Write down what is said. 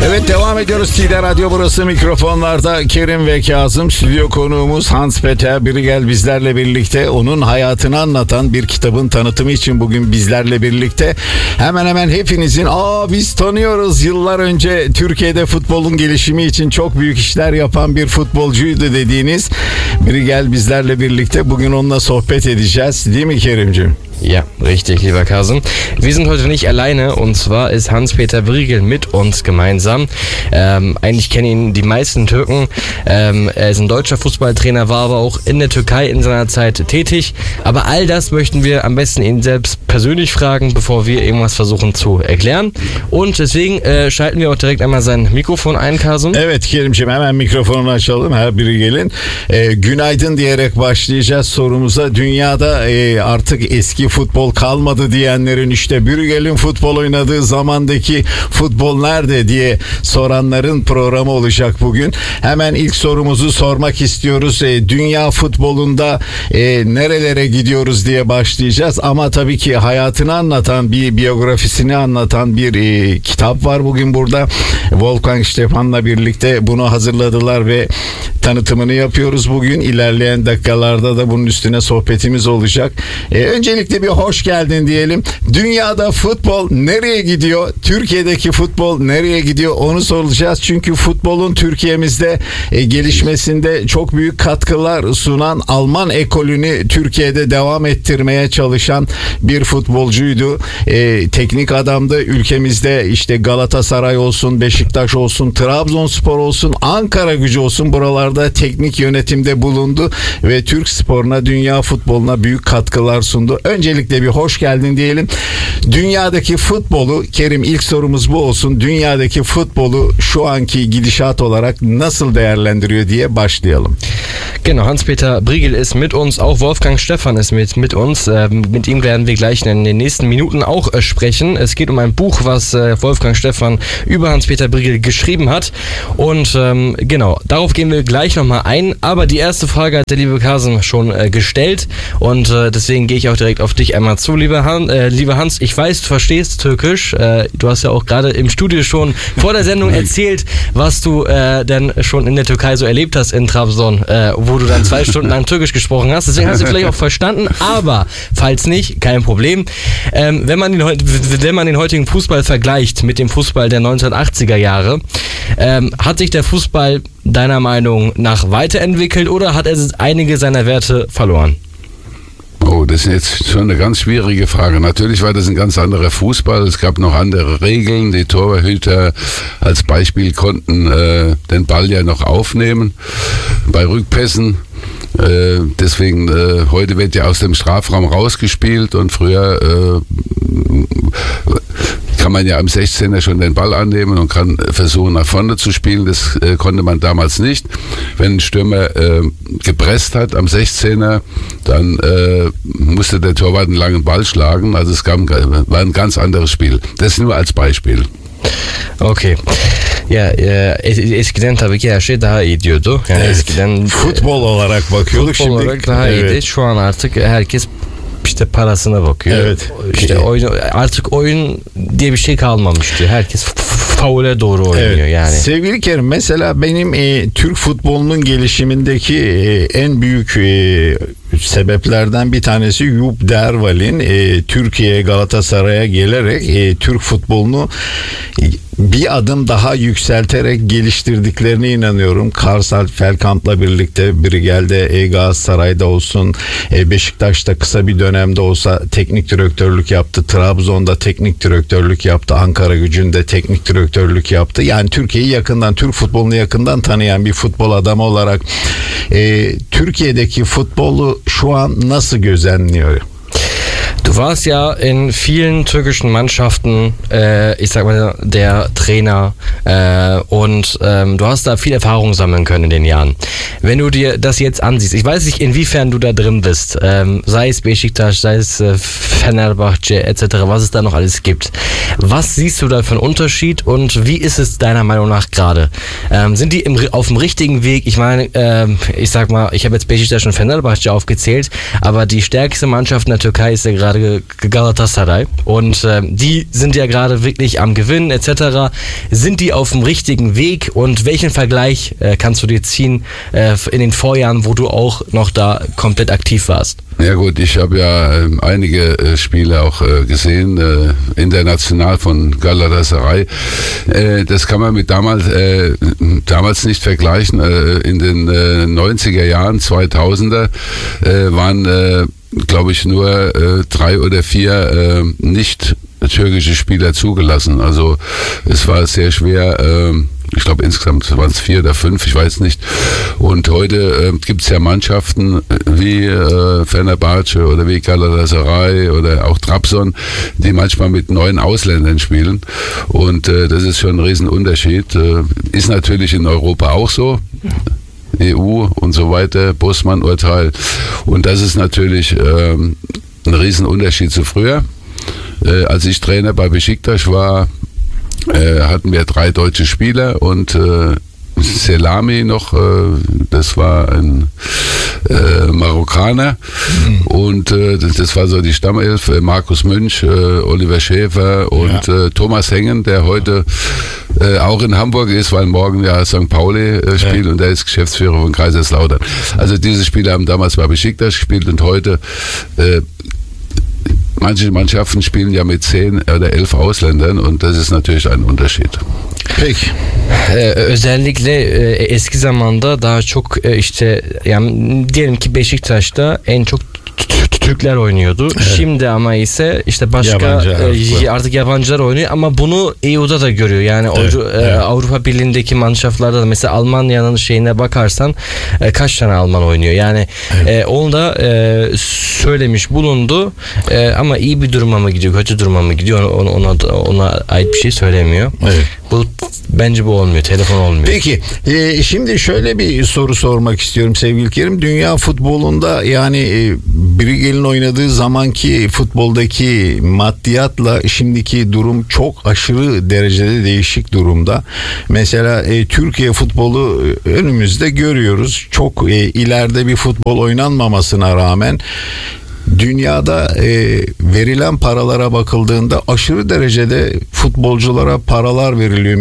Evet, devam ediyoruz. TİDA Radyo burası, mikrofonlarda Kerim ve Kazım. Stüdyo konuğumuz Hans-Peter Briegel bizlerle birlikte. Onun hayatını anlatan bir kitabın tanıtımı için bugün bizlerle birlikte. Hemen hemen hepinizin biz tanıyoruz, yıllar önce Türkiye'de futbolun gelişimi için çok büyük işler yapan bir futbolcuydu dediğiniz Briegel bizlerle birlikte. Bugün onunla sohbet edeceğiz, değil mi Kerimciğim? Ja, richtig, lieber Carsten. Wir sind heute nicht alleine, und zwar ist Hans-Peter Briegel mit uns gemeinsam. Eigentlich kennen ihn die meisten Türken. Er ist ein deutscher Fußballtrainer, war aber auch in der Türkei in seiner Zeit tätig. Aber all das möchten wir am besten ihn selbst persönlich fragen, bevor wir irgendwas versuchen zu erklären. Und deswegen schalten wir auch direkt einmal sein Mikrofon ein, Carsten. Evet Kerimciğim, hemen mikrofonunu açalım her biri gelin. Günaydın diyerek başlayacağız sorumuza. Dünyada artık eski futbol kalmadı diyenlerin, işte Briegel'in futbol oynadığı zamandaki futbol nerede diye soranların programı olacak bugün. Hemen ilk sorumuzu sormak istiyoruz. Dünya futbolunda nerelere gidiyoruz diye başlayacağız. Ama tabii ki hayatını anlatan, bir biyografisini anlatan bir kitap var bugün burada. Wolfgang Stephan'la birlikte bunu hazırladılar ve tanıtımını yapıyoruz bugün. İlerleyen dakikalarda da bunun üstüne sohbetimiz olacak. Öncelikle bir hoş geldin diyelim. Dünyada futbol nereye gidiyor? Türkiye'deki futbol nereye gidiyor? Onu soracağız. Çünkü futbolun Türkiye'mizde gelişmesinde çok büyük katkılar sunan Alman ekolünü Türkiye'de devam ettirmeye çalışan bir futbolcuydu. Teknik adamdı. Ülkemizde işte Galatasaray olsun, Beşiktaş olsun, Trabzonspor olsun, Ankaragücü olsun, buralarda teknik yönetimde bulundu ve Türk sporuna, dünya futboluna büyük katkılar sundu. Öncelikle bir hoş geldin diyelim. Dünyadaki futbolu, Kerim, ilk sorumuz bu olsun. Dünyadaki futbolu şu anki gidişat olarak nasıl değerlendiriyor diye başlayalım. Genau, Hans-Peter Briegel ist mit uns, auch Wolfgang Stephan ist mit uns. Mit ihm werden wir gleich in den nächsten Minuten auch sprechen. Es geht um ein Buch, was Wolfgang Stephan über Hans-Peter Briegel geschrieben hat. Und genau, darauf gehen wir gleich nochmal ein. Aber die erste Frage hat der liebe Carsten schon gestellt. Und deswegen gehe ich auch direkt auf dich einmal zu, lieber Hans. Ich weiß, du verstehst Türkisch. Du hast ja auch gerade im Studio schon vor der Sendung erzählt, was du denn schon in der Türkei so erlebt hast in Trabzon, wo du dann 2 Stunden lang Türkisch gesprochen hast. Deswegen hast du vielleicht auch verstanden, aber falls nicht, kein Problem. Wenn man den heutigen Fußball vergleicht mit dem Fußball der 1980er Jahre, hat sich der Fußball deiner Meinung nach weiterentwickelt oder hat er einige seiner Werte verloren? Oh, das ist jetzt schon eine ganz schwierige Frage. Natürlich war das ein ganz anderer Fußball. Es gab noch andere Regeln. Die Torhüter als Beispiel konnten den Ball ja noch aufnehmen bei Rückpässen. Deswegen, heute wird ja aus dem Strafraum rausgespielt und früher kann man ja am 16er schon den Ball annehmen und kann versuchen, nach vorne zu spielen. Das konnte man damals nicht. Wenn ein Stürmer gepresst hat am 16er, dann musste der Torwart einen langen Ball schlagen. Also war ein ganz anderes Spiel. Das nur als Beispiel. Okay. Ya eskiden tabii ki her şey daha iyi diyordu. Yani evet. Eskiden futbol olarak bakıyorduk. Futbol şimdi olarak daha iyiydi. Şu an artık herkes işte parasına bakıyor. Evet. İşte artık oyun diye bir şey kalmamıştı. Herkes faule doğru oynuyor, evet. Yani. Sevgili Kerim, mesela benim Türk futbolunun gelişimindeki en büyük sebeplerden bir tanesi Yup Derval'in Türkiye'ye, Galatasaray'a gelerek Türk futbolunu bir adım daha yükselterek geliştirdiklerine inanıyorum. Karsal Felkamp'la birlikte Briegel'de Galatasaray'da olsun, Beşiktaş'ta kısa bir dönemde olsa teknik direktörlük yaptı. Trabzon'da teknik direktörlük yaptı. Ankaragücü'nde teknik direktörlük yaptı. Yani Türkiye'yi yakından, Türk futbolunu yakından tanıyan bir futbol adamı olarak Türkiye'deki futbolu şu an nasıl gözlemliyor? Du warst ja in vielen türkischen Mannschaften, ich sag mal, der Trainer und du hast da viel Erfahrung sammeln können in den Jahren. Wenn du dir das jetzt ansiehst, ich weiß nicht, inwiefern du da drin bist, sei es Beşiktaş, sei es Fenerbahçe etc., was es da noch alles gibt. Was siehst du da für einen Unterschied und wie ist es deiner Meinung nach gerade? Sind die auf dem richtigen Weg? Ich meine, ich sag mal, ich habe jetzt Beşiktaş und Fenerbahçe aufgezählt, aber die stärkste Mannschaft in der Türkei ist ja gerade ehemalige Galatasaray. Und die sind ja gerade wirklich am Gewinnen etc. Sind die auf dem richtigen Weg und welchen Vergleich kannst du dir ziehen in den Vorjahren, wo du auch noch da komplett aktiv warst? Ja gut, ich habe ja einige Spiele auch gesehen, international von Galatasaray. Das kann man mit damals nicht vergleichen. In den 90er Jahren, 2000er, waren, glaube ich, nur 3 oder 4 nicht türkische Spieler zugelassen. Also es war sehr schwer. Ich glaube, insgesamt waren es 4 oder 5, ich weiß nicht. Und heute gibt es ja Mannschaften wie Fenerbahce oder wie Galatasaray oder auch Trabzon, die manchmal mit 9 Ausländern spielen. Und das ist schon ein Riesenunterschied. Ist natürlich in Europa auch so. EU und so weiter, Bosman-Urteil. Und das ist natürlich ein Riesenunterschied zu früher. Als ich Trainer bei Beşiktaş war, hatten wir 3 deutsche Spieler und Selami noch, das war ein Marokkaner und das war so die Stammelf, Markus Münch, Oliver Schäfer und Thomas Hengen, der heute auch in Hamburg ist, weil morgen ja St. Pauli spielt und der ist Geschäftsführer von Kaiserslautern. Also diese Spieler haben damals bei Beşiktaş gespielt und heute manche Mannschaften spielen ja mit 10 oder 11 Ausländern und das ist natürlich ein Unterschied. Peki. Özellikle eski zamanda daha çok işte yani diyelim ki Beşiktaş'ta en çok Türkler oynuyordu. Evet. Şimdi ama ise işte başka artık yabancılar oynuyor ama bunu EU'da da görüyor. Yani Avrupa Birliği'ndeki Mannschaftslarda da mesela Almanya'nın şeyine bakarsan kaç tane Alman oynuyor. Yani onu da söylemiş bulundu ama iyi bir duruma mı gidiyor, kötü duruma mı gidiyor ona ait bir şey söylemiyor. Evet. Bence bu olmuyor. Telefon olmuyor. Peki. Şimdi şöyle bir soru sormak istiyorum sevgili Kerim. Dünya futbolunda yani Brigel'in oynadığı zamanki futboldaki maddiyatla şimdiki durum çok aşırı derecede değişik durumda. Mesela Türkiye futbolu önümüzde görüyoruz. Çok ileride bir futbol oynanmamasına rağmen dünyada verilen paralara bakıldığında aşırı derecede futbolculara paralar veriliyor.